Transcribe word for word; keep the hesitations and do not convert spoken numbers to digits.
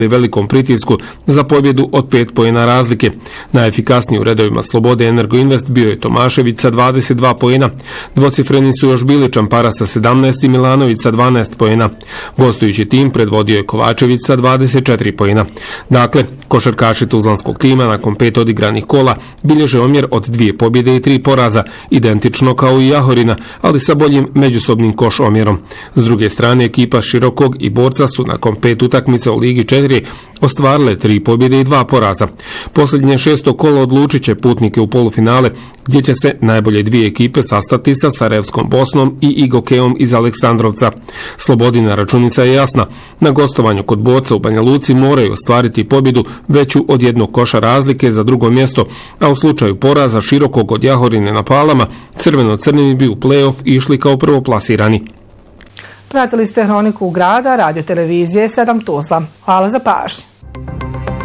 velikom pritisku za pobjedu od pet poena razlike. Najefikasniji u redovima Slobode Energoinvest bio je Tomašević sa dvadeset dva poena. Dvocifreni su još bili Čampara sa sedamnaest i Milanović sa dvanaest poena. Gostujući tim predvodio je Kovačević sa dvadeset četiri poena. Dakle, košarkaši tuzlanskog tima nakon pet odigranih kola bilježe omjer od dvije pobjede i tri poraza, identično kao i Jahorina, ali sa boljim međusobnim koš omjerom. S druge strane, ekipa Širokog i Borca su nakon pet utakmica u Ligi četiri ostvarile tri pobjede i dva poraza. Posljednje šesto kolo odlučit će putnike u polufinale, gdje će se najbolje dvije ekipe sastati sa Sarajevskom Bosnom i Igokeom iz Aleksandrovca. Slobodina računica je jasna. Na gostovanju kod Borca u Banja Luci moraju ostvariti pobjedu veću od jednog koša razlike za drugo mjesto, a u slučaju poraza Širokog od Jahorine na Palama, crveno-crneni bi u play-off išli kao prvoplasirani. Pratili ste Hroniku grada, radio televizije sedam Tuzla. Hvala za pažnju.